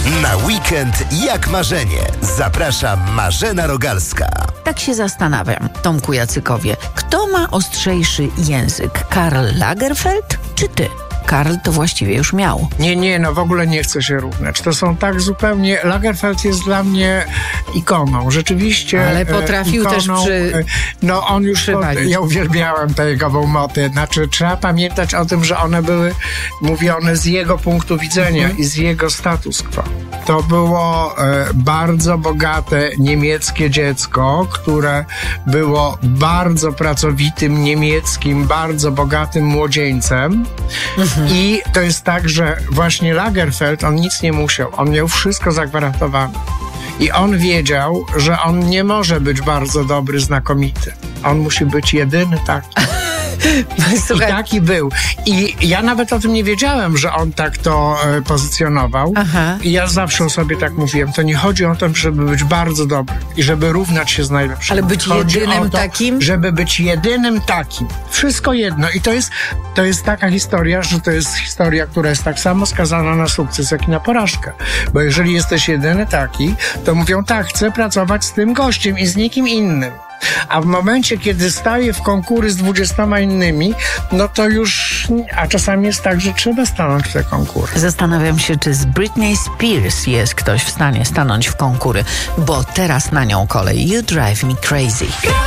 Na weekend jak marzenie. Zaprasza Marzena Rogalska. Tak się zastanawiam, Tomku Jacykowie, kto ma ostrzejszy język? Karl Lagerfeld czy ty? Karl to właściwie już miał. Nie, no w ogóle nie chcę się równać. To są tak zupełnie... Lagerfeld jest dla mnie ikoną. Rzeczywiście Ale potrafił ikoną, też no on już... Ja uwielbiałem te jego moty. Znaczy trzeba pamiętać o tym, że one były mówione z jego punktu widzenia i z jego status quo. To było bardzo bogate niemieckie dziecko, które było bardzo pracowitym niemieckim, bardzo bogatym młodzieńcem. I to jest tak, że właśnie Lagerfeld, on nic nie musiał. On miał wszystko zagwarantowane. I on wiedział, że on nie może być bardzo dobry, znakomity. On musi być jedyny taki. Słuchaj. I taki był. I ja nawet o tym nie wiedziałem, że on tak to pozycjonował. Aha. I ja zawsze o sobie tak mówiłem. To nie chodzi o to, żeby być bardzo dobry i żeby równać się z najlepszymi. Ale być chodzi jedynym o to, takim? Żeby być jedynym takim. Wszystko jedno. I to jest taka historia, że to jest historia, która jest tak samo skazana na sukces, jak i na porażkę. Bo jeżeli jesteś jedyny taki, to mówią tak, chcę pracować z tym gościem i z nikim innym. A w momencie, kiedy staje w konkury z 20 innymi, no to już, a czasami jest tak, że trzeba stanąć w te konkury. Zastanawiam się, czy z Britney Spears jest ktoś w stanie stanąć w konkury, bo teraz na nią kolej You Drive Me Crazy.